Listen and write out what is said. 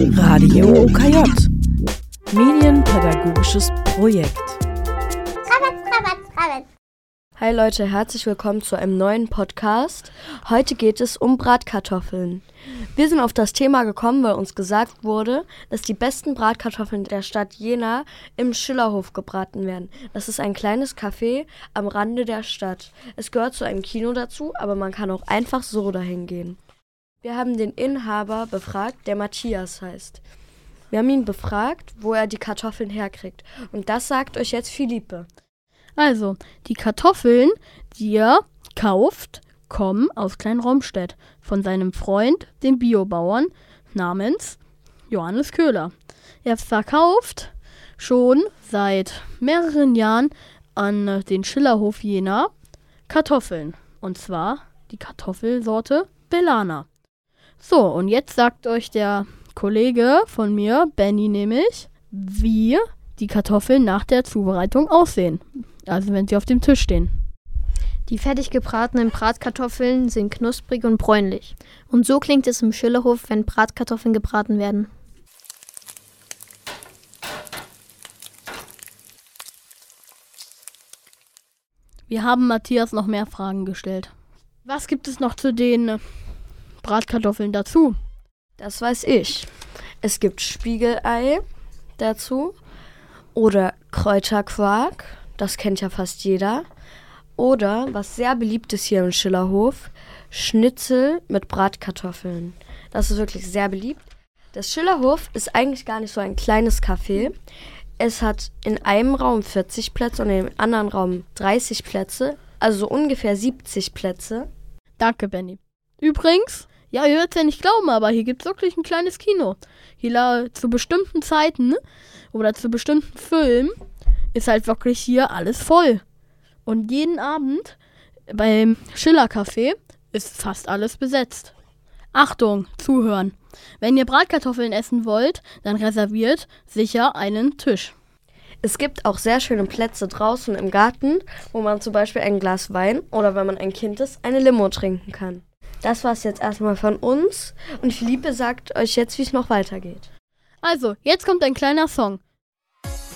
Radio OKJ. Medienpädagogisches Projekt. Hi Leute, herzlich willkommen zu einem neuen Podcast. Heute geht es um Bratkartoffeln. Wir sind auf das Thema gekommen, weil uns gesagt wurde, dass die besten Bratkartoffeln der Stadt Jena im Schillerhof gebraten werden. Das ist ein kleines Café am Rande der Stadt. Es gehört zu einem Kino dazu, aber man kann auch einfach so dahin gehen. Wir haben den Inhaber befragt, der Matthias heißt. Wir haben ihn befragt, wo er die Kartoffeln herkriegt. Und das sagt euch jetzt Philippe. Also, die Kartoffeln, die er kauft, kommen aus Klein-Romstedt von seinem Freund, dem Biobauern, namens Johannes Köhler. Er verkauft schon seit mehreren Jahren an den Schillerhof Jena Kartoffeln. Und zwar die Kartoffelsorte Belana. So, und jetzt sagt euch der Kollege von mir, Benny nämlich, wie die Kartoffeln nach der Zubereitung aussehen. Also wenn sie auf dem Tisch stehen. Die fertig gebratenen Bratkartoffeln sind knusprig und bräunlich. Und so klingt es im Schillerhof, wenn Bratkartoffeln gebraten werden. Wir haben Matthias noch mehr Fragen gestellt. Was gibt es noch zu den Bratkartoffeln dazu? Das weiß ich. Es gibt Spiegelei dazu oder Kräuterquark. Das kennt ja fast jeder. Oder, was sehr beliebt ist hier im Schillerhof, Schnitzel mit Bratkartoffeln. Das ist wirklich sehr beliebt. Das Schillerhof ist eigentlich gar nicht so ein kleines Café. Es hat in einem Raum 40 Plätze und in dem anderen Raum 30 Plätze. Also so ungefähr 70 Plätze. Danke, Benny. Übrigens, ja, ihr werdet es ja nicht glauben, aber hier gibt es wirklich ein kleines Kino. Hier zu bestimmten Zeiten oder zu bestimmten Filmen ist halt wirklich hier alles voll. Und jeden Abend beim Schiller-Café ist fast alles besetzt. Achtung, zuhören. Wenn ihr Bratkartoffeln essen wollt, dann reserviert sicher einen Tisch. Es gibt auch sehr schöne Plätze draußen im Garten, wo man zum Beispiel ein Glas Wein oder wenn man ein Kind ist, eine Limo trinken kann. Das war's jetzt erstmal von uns und Philippe sagt euch jetzt, wie es noch weitergeht. Also, jetzt kommt ein kleiner Song.